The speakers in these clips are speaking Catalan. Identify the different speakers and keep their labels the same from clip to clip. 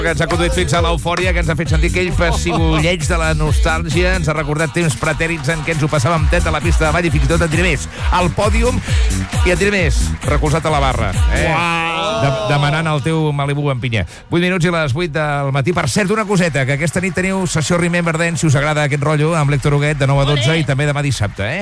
Speaker 1: que ens ha conduït fins a l'eufòria, que ens ha fet sentir aquell pessigolleig de la nostàlgia, ens ha recordat temps pretèrits en què ens ho passàvem tet a la pista de ball i fins i tot et diré més, al pòdium i et diré més, recolzat a la barra. Demanant el teu Malibu en pinya. 8 minuts i les 8 del matí. Per cert, una coseta, que aquesta nit teniu sessió Remember Dance, si us agrada aquest rotllo, amb l'Héctor Huguet de 9 a 12 i també demà dissabte,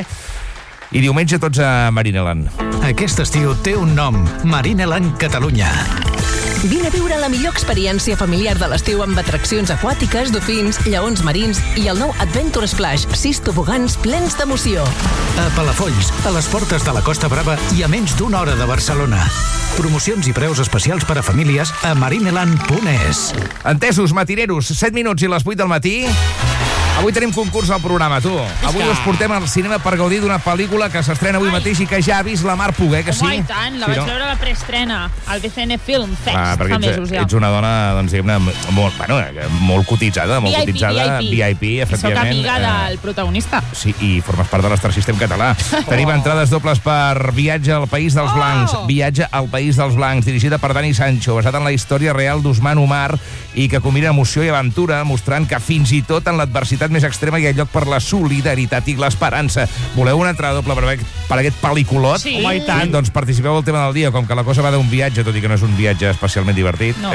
Speaker 1: I diumenge tots a Marineland.
Speaker 2: Aquest estiu té un nom, Marineland Catalunya.
Speaker 3: Vine a viure la millor experiència familiar de l'estiu amb atraccions aquàtiques, dofins, lleons marins i el nou Adventure Splash, 6 tobogans plens d'emoció.
Speaker 2: A Palafolls, a les portes de la Costa Brava i a menys d'una hora de Barcelona. Promocions i preus especials per a famílies a marineland.es.
Speaker 1: Entesos, matineros, 7 minuts i les 8 del matí. Avui tenim concurs al programa, tu. Avui us portem al cinema per gaudir d'una pel·lícula que s'estrena avui mateix i que ja ha vist la Mar Puguer, que sí?
Speaker 4: Home, i tant, la vaig veure a la preestrena, al BCN Film Fest, fa mesos ja.
Speaker 1: Ets una dona, doncs, diguem-ne, molt cotitzada, VIP, efectivament.
Speaker 4: Soc amiga del protagonista.
Speaker 1: Sí, i formes part de l'Star System català. Tenim entrades dobles per Viatge al País dels Blancs. Viatge al País dels Blancs, dirigida per Dani Sancho, basat en la història real d'Usman Umar i que combina emoció i aventura, mostrant que fins i tot en l'adversitat més extrema hi ha lloc per la solidaritat i l'esperança. Voleu una entrada doble per aquest pel·liculot?
Speaker 4: Sí. Home, i tant.
Speaker 1: Doncs participeu al tema del dia, com que la cosa va d'un viatge, tot i que no és un viatge especialment divertit.
Speaker 4: No.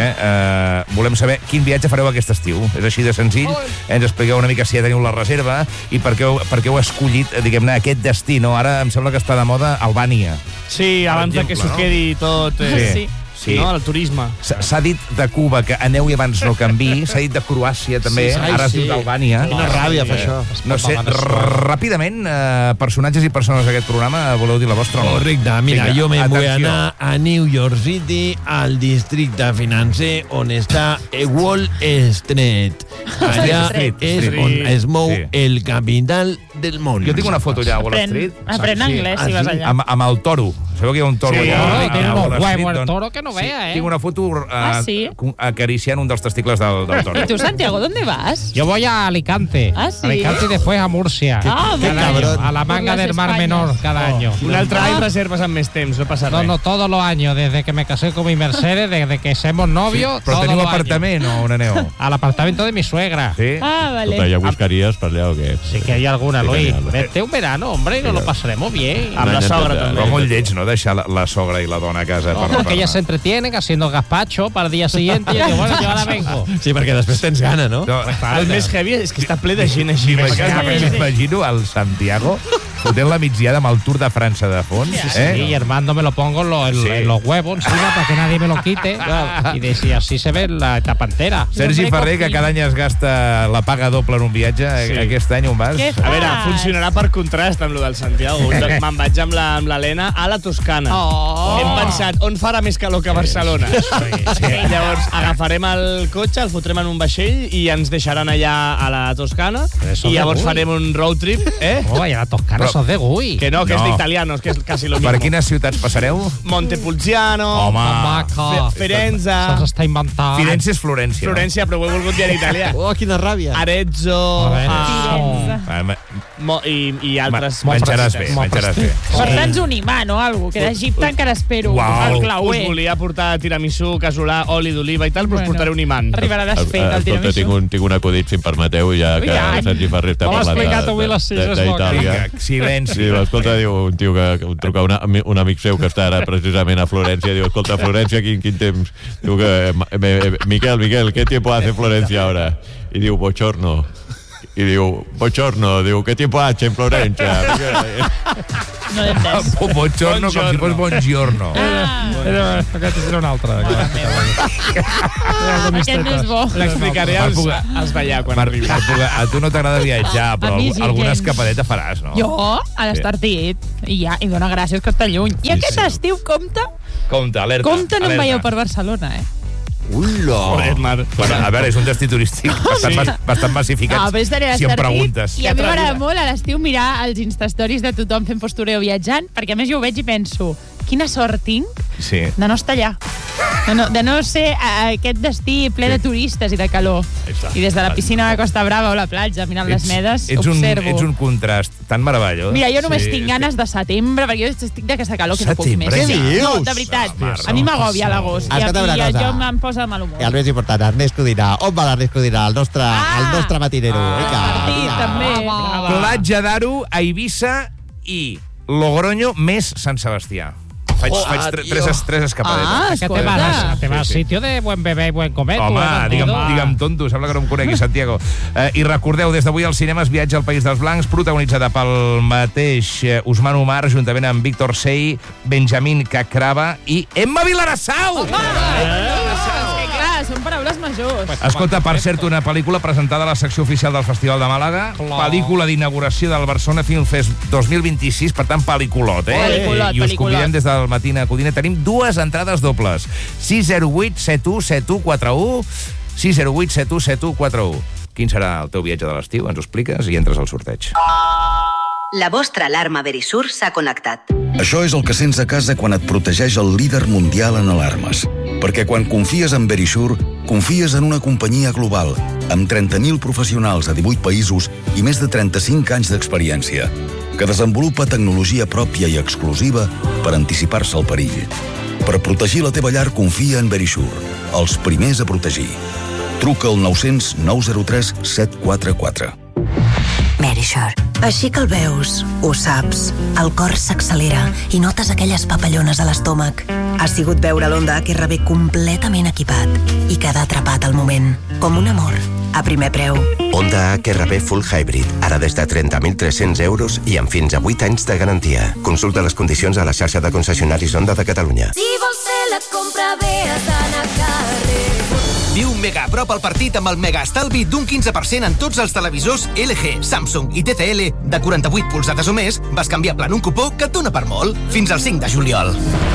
Speaker 1: Volem saber quin viatge fareu aquest estiu. És així de senzill. Ens expliqueu una mica si ja teniu la reserva i per què heu escollit, diguem-ne, aquest destí. No? Ara em sembla que està de moda Albània.
Speaker 5: Sí, abans de que s'ho quedi tot...
Speaker 1: Sí.
Speaker 5: No, el turisme.
Speaker 1: S'ha dit de Cuba que aneu i abans no canvi, s'ha dit de Croàcia també, ara es diu d'Albània.
Speaker 6: Quina ràbia fer això.
Speaker 1: No sé, ràpidament, personatges i persones d'aquest programa, voleu dir la vostra o no?
Speaker 6: Correcte, mira, jo me voy a anar a New York City, al districte financer on està Wall Street. Allà és on es mou el capital del món.
Speaker 1: Jo tinc una foto allà a Wall Street.
Speaker 4: Aprèn anglès si vas allà.
Speaker 1: Amb el toro. Sabeu que hi ha un toro allà?
Speaker 7: Tiene unos huevos el toro que no vea,
Speaker 1: Tinc una foto acariciant un dels testicles del toro.
Speaker 4: ¿Y tú, Santiago, dónde vas?
Speaker 7: Yo voy a Alicante.
Speaker 4: ¿Ah, sí?
Speaker 7: Alicante y después a Murcia. Cada año, a la manga del Mar Menor cada año.
Speaker 5: Un altre any reserves amb més temps, no passa res.
Speaker 7: No, todos los años, desde que me casé con mi Mercedes, desde que somos novios,
Speaker 1: Però teniu apartament o on aneu?
Speaker 7: Al apartamento de mi suegra.
Speaker 1: Sí?
Speaker 4: Ah, vale.
Speaker 6: ¿Ya buscarías para allá o qué?
Speaker 7: Sí que hay alguna, Luis. Vete un verano, hombre, y nos lo pasaremos bien.
Speaker 5: Amb la sogra també.
Speaker 1: Però molt lleig, no? Deixar la sogra i la dona a casa.
Speaker 7: Porque ellas se entretienen haciendo gazpacho para el día siguiente y yo digo, bueno, yo ahora vengo.
Speaker 6: Sí, perquè després tens gana, no?
Speaker 5: El més heavy és que està ple de gent així.
Speaker 1: M'imagino al Santiago fotent la migdiada amb el Tour de França de fons.
Speaker 7: Sí, y Armando me lo pongo en los huevos encima para que nadie me lo quite. Y así se ve la etapa entera.
Speaker 1: Sergi Ferrer, que cada any es gasta la paga doble en un viatge, aquest any on vas?
Speaker 5: A veure, funcionarà per contrast amb lo del Santiago. Me'n vaig amb l'Helena a la Toscana. Hem pensat, on farà més calor que a Barcelona? Llavors, agafarem el cotxe, el fotrem en un vaixell i ens deixaran allà a la Toscana i llavors farem un road trip.
Speaker 7: Oh, i a la Toscana sos de Gui.
Speaker 5: Que no, que és d'italianos, que és quasi lo mismo.
Speaker 1: Per quines ciutats passareu?
Speaker 5: Montepulciano, Firenze...
Speaker 7: Se'ls està inventant.
Speaker 1: Firenze és Florència.
Speaker 5: Florència, però ho he volgut dir en italià.
Speaker 6: Oh, quina ràbia.
Speaker 5: Arezzo... I altres...
Speaker 1: Menjaràs bé.
Speaker 4: Porta'ns un imant o alguna cosa, que d'Egipte encara espero. El clauer.
Speaker 5: Us volia portar tiramisú, casolà, oli d'oliva i tal, però us portaré un imant.
Speaker 4: Arribarà desfet el tiramisú.
Speaker 6: Tinc un acudit, si em permeteu, ja que Sergi Ferrer t'ha parlat d'Itàlia.
Speaker 1: Silenci.
Speaker 6: Sí, escolta, diu un tio que truca un amic seu que està ara precisament a Florència, diu, escolta, Florència, quin temps? Diu que, Miquel, ¿qué tiempo hace Florencia ahora? I diu, bochorno. I diu, bochorno, diu, ¿qué tiempo hace en Florencia?
Speaker 4: No he entès.
Speaker 1: Bochorno, com si fos bongiorno.
Speaker 7: Aquest és un altre.
Speaker 4: Aquest més bo.
Speaker 5: L'explicaré als ballar quan arribi.
Speaker 1: A tu no t'agrada viatjar, però alguna escapadeta faràs, no?
Speaker 4: Jo, a l'Estartit. I dona gràcies que està lluny. I aquest estiu, compte.
Speaker 1: Compte, alerta.
Speaker 4: Compte, no em veieu per Barcelona,
Speaker 1: Ula! Bueno, a veure, és un destí turístic bastant massificat, si em preguntes.
Speaker 4: I a mi m'agrada molt a l'estiu mirar els instastoris de tothom fent postureo viatjant, perquè a més jo ho veig i penso, quina sort tinc de no estar allà. De no ser aquest destí ple de turistes i de calor. I des de la piscina de Costa Brava o la platja, mirant les medes, observo.
Speaker 1: Ets un contrast tan meravellós.
Speaker 4: Mira, jo només tinc ganes de setembre, perquè jo estic d'aquesta calor que no puc més.
Speaker 8: Què dius?
Speaker 4: No, de veritat. A mi m'agòbia l'agost. I jo em posa mal humor.
Speaker 8: I el més important, Ernest Codina. On va l'Ernest Codina? El nostre matinero.
Speaker 4: Partit, també.
Speaker 1: Platja d'Aro, a Eivissa i Logroño més Sant Sebastià. Faig tres escapadetes.
Speaker 7: Que te vas sitio de buen bebé i buen comer.
Speaker 1: Home, digue'm tonto, sembla que no em conegui, Santiago. I recordeu, des d'avui als cinemes Viatge al País dels Blancs, protagonitzada pel mateix Usman Umar, juntament amb Víctor Sey, Benjamín Cacrava i Emma Vilarassau!
Speaker 4: Són paraules majors.
Speaker 1: Escolta, per cert, una pel·lícula presentada a la secció oficial del Festival de Màlaga, pel·lícula d'inauguració del Barcelona Film Fest 2026, per tant, pel·lículot, I us convidem des del matí a Codina. Tenim 2 entrades dobles. 608 71 7141, 608 71 7141. Quin serà el teu viatge de l'estiu? Ens ho expliques i entres al sorteig.
Speaker 9: La vostra alarma Verisur s'ha connectat.
Speaker 10: Això és el que sents a casa quan et protegeix el líder mundial en alarmes. Perquè quan confies en Verisur, confies en una companyia global, amb 30.000 professionals a 18 països i més de 35 anys d'experiència, que desenvolupa tecnologia pròpia i exclusiva per anticipar-se al perill. Per protegir la teva llar, confia en Verisur, els primers a protegir. Truca al 900 903 744.
Speaker 9: Verisur. Així que el veus, ho saps, el cor s'accelera i notes aquelles papallones a l'estómac. Ha sigut veure l'Honda HRV completament equipat i quedar atrapat al moment, com un amor, a primer preu.
Speaker 11: Honda HRV Full Hybrid, ara des de 30.300 euros i amb fins a 8 anys de garantia. Consulta les condicions a la xarxa de concessionaris Honda de Catalunya.
Speaker 12: Si vols fer la compra, ve a Sant Carrer.
Speaker 13: Viu mega a prop al partit amb el mega estalvi d'un 15% en tots els televisors LG, Samsung i TCL de 48 polzades o més, vas canviar-la en un cupó que et dona per molt. Fins al 5 de juliol.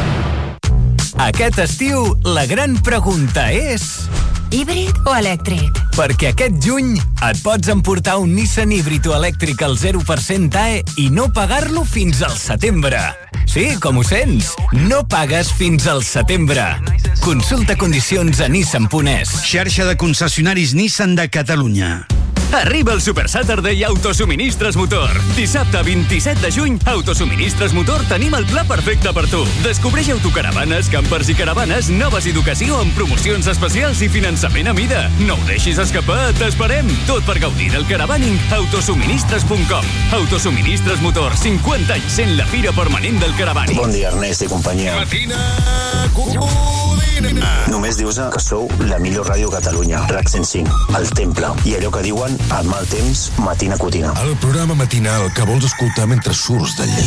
Speaker 14: Aquest estiu, la gran pregunta és...
Speaker 9: Híbrid o elèctric?
Speaker 14: Perquè aquest juny et pots emportar un Nissan híbrid o elèctric al 0% TAE i no pagar-lo fins al setembre. Sí, com ho sents? No pagues fins al setembre. Consulta condicions a Nissan.es.
Speaker 15: Xarxa de concessionaris Nissan de Catalunya.
Speaker 16: Arriba el Super Saturday Autosuministres Motor. Dissabte 27 de juny, Autosuministres Motor tenim el pla perfecte per tu. Descobreix autocaravanes, campers i caravanes, noves i d'ocasió amb promocions especials i finançament a mida. No ho deixis escapar, t'esperem. Tot per gaudir del caravaning. Autosuministres.com. Autosuministres Motor, 50 anys sent la fira permanent del caravaning.
Speaker 17: Bon dia, Ernest i companyia.
Speaker 18: Matina Codina.
Speaker 17: Només dius que sou la millor ràdio a Catalunya. RAC 105, El Temple. I allò que diuen al mal temps, Matina Codina.
Speaker 18: El programa matinal que vols escoltar mentre surts del llit.